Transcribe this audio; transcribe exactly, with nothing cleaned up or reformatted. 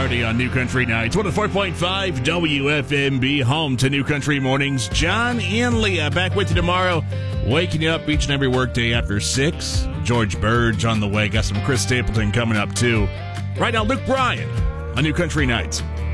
Party on New Country Nights. one oh four point five W F M B, home to New Country Mornings. John and Leah back with you tomorrow, waking you up each and every workday after six. George Burge on the way. Got some Chris Stapleton coming up, too. Right now, Luke Bryan on New Country Nights.